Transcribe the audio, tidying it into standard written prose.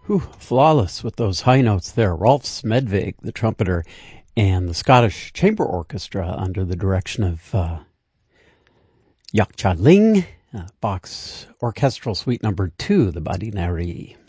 Whew, flawless with those high notes there. Rolf Smedvig, the trumpeter, and the Scottish Chamber Orchestra under the direction of Yak Cha Ling, Bach's Orchestral Suite No. 2, the Badinari.